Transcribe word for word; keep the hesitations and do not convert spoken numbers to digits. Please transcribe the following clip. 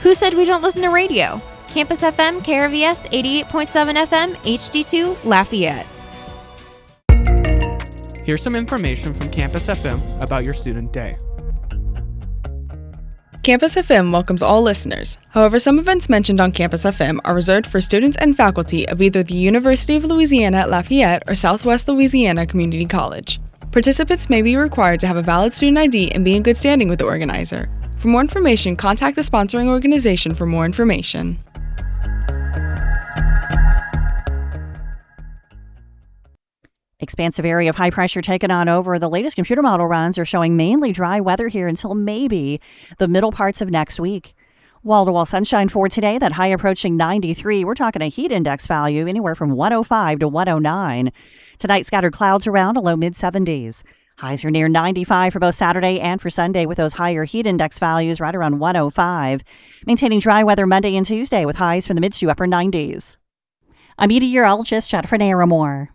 Who said we don't listen to radio? Campus F M, K R V S, eighty-eight point seven F M, H D two, Lafayette. Here's some information from Campus F M about your student day. Campus F M welcomes all listeners. However, some events mentioned on Campus F M are reserved for students and faculty of either the University of Louisiana at Lafayette or Southwest Louisiana Community College. Participants may be required to have a valid student I D and be in good standing with the organizer. For more information, contact the sponsoring organization for more information. Expansive area of high pressure taken on over. The latest computer model runs are showing mainly dry weather here until maybe the middle parts of next week. Wall-to-wall sunshine for today, that high approaching ninety-three. We're talking a heat index value anywhere from one oh five to one oh nine. Tonight, scattered clouds around, a low mid seventies. Highs are near ninety-five for both Saturday and for Sunday with those higher heat index values right around one oh five. Maintaining dry weather Monday and Tuesday with highs from the mid to upper nineties. I'm meteorologist Jennifer Naramore.